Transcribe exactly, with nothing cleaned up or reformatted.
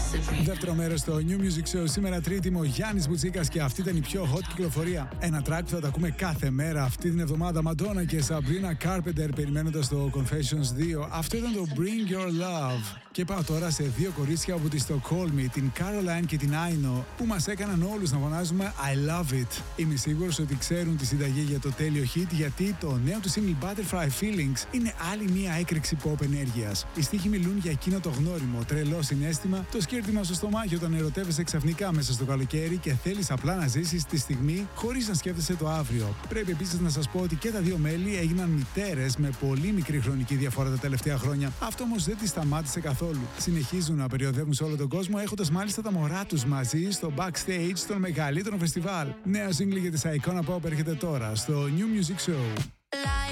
Δεύτερο μέρος στο New Music Show. Σήμερα Τρίτη είμαι ο Γιάννης Μπουτσίκας και αυτή ήταν η πιο hot κυκλοφορία. Ένα track που θα τα ακούμε κάθε μέρα αυτή την εβδομάδα. Madonna και Sabrina Carpenter περιμένοντας το Confessions δύο. Αυτό ήταν το Bring Your Love. Και πάω τώρα σε δύο κορίτσια από τη Στοκχόλμη, την Caroline και την Aino, που μας έκαναν όλους να φωνάζουμε I love it. Είμαι σίγουρος ότι ξέρουν τη συνταγή για το τέλειο hit, γιατί το νέο του single Butterfly Feelings είναι άλλη μία έκρηξη pop ενέργειας. Οι στίχοι μιλούν για εκείνο το γνώριμο, τρελό συναίσθημα, το σκέρτημα στο στομάχι όταν ερωτεύεσαι ξαφνικά μέσα στο καλοκαίρι και θέλεις απλά να ζήσεις τη στιγμή χωρίς να σκέφτεσαι το αύριο. Πρέπει επίσης να σας πω ότι και τα δύο μέλη έγιναν μητέρες με πολύ μικρή χρονική διαφορά τα τελευταία χρόνια. Αυτό όμως δεν τις σταμάτησε καθόλου. Συνεχίζουν να περιοδεύουν σε όλο τον κόσμο, έχοντας μάλιστα τα μωρά τους μαζί στο backstage των μεγαλύτερων φεστιβάλ. Νέο single για τη Icona Pop έρχεται τώρα στο New Music Show.